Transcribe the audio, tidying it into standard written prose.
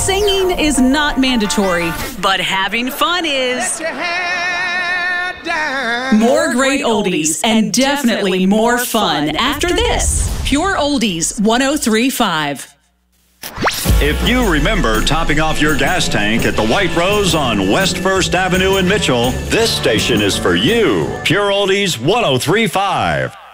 Singing is not mandatory, but having fun is. More great oldies and definitely more fun after this. Pure Oldies 103.5. If you remember topping off your gas tank at the White Rose on West 1st Avenue in Mitchell, this station is for you. Pure Oldies 103.5.